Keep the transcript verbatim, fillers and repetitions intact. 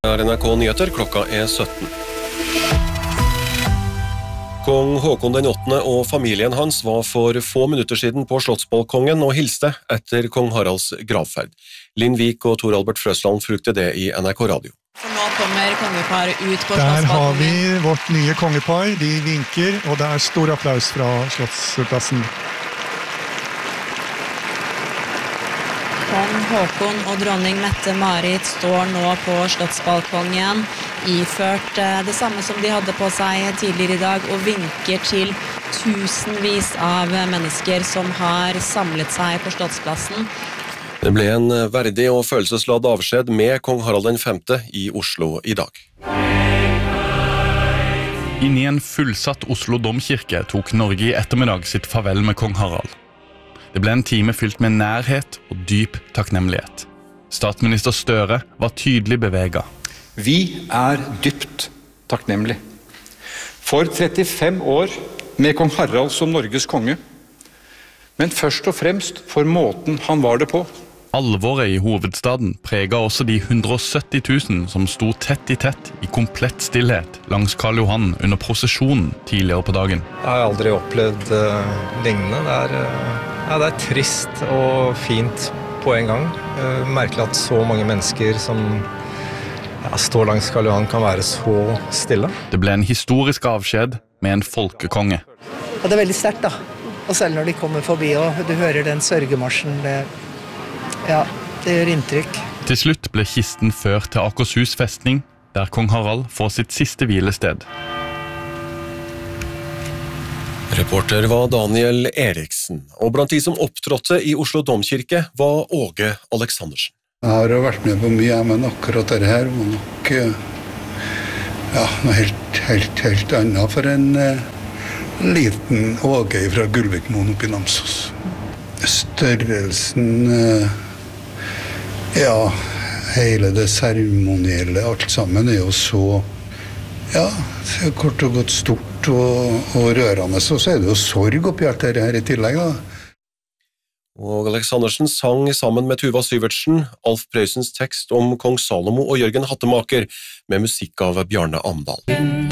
er N R K Nyheter, klokka er sytten. Kong Håkon den åttende og familien hans var for få minutter siden på Slottsbalkongen og hilste etter kong Haralds gravferd. Linn Vik og Tor Albert Frøsland frukte det i N R K Radio. Så nå kommer kongeparet ut på Der Slottsbalkongen. har vi vårt nye kongepar, de vinker, og det er stor applaus fra Slottsplassen. Kong Håkon og dronning Mette-Marit står nå på Slottsbalkongen, iført det samme som de hadde på seg tidligere i dag, og vinker til tusenvis av mennesker som har samlet seg på Slottsplassen. Det ble en verdig og følelsesladd avskjed med kong Harald den femte i Oslo i dag. Inni en fullsatt Oslo domkirke tok Norge i ettermiddag sitt farvel med kong Harald. Det ble en time fylt med nærhet og dyp takknemlighet. Statsminister Støre var tydelig beveget. Vi er dypt takknemlig for trettifem år med kong Harald som Norges konge, men først og fremst for måten han var det på. Alvoret i hovedstaden preget også de hundre og sytti tusen som sto tett i tett i komplett stillhet langs Karl Johan under prosesjonen tidligere på dagen. Jeg har aldri opplevd uh, lignende. Det er, uh, ja, det er trist og fint på en gang. Uh, merkelig at så mange mennesker som ja, står langs Karl Johan kan være så stille. Det ble en historisk avskjed med en folkekonge. Ja, det er veldig sterkt da. Og selv når de kommer forbi og du hører den sørgemarsjen, det, ja, det gjør inntrykk. Til slutt ble kisten ført til Akershus festning, der kong Harald får sitt siste hvilested. Reporter var Daniel Eriksen, og blant de som opptrådte i Oslo domkirke var Åge Aleksandersen. Jeg har jo vært med på mye, men akkurat dette her var nok ja, noe helt, helt, helt annet for en uh, liten Åge fra Gullvikmoen oppe i Namsos. Størrelsen, uh, ja, hele det seremonielle, alt sammen er jo så, ja, kort og godt stort og, og rørende, og så er det jo sorg oppi alt dette her i tillegg da. Og Aleksandersen sang sammen med Tuva Syvertsen, Alf Prøysens tekst om kong Salomo og Jørgen Hattemaker med musikk av Bjarne Amdal.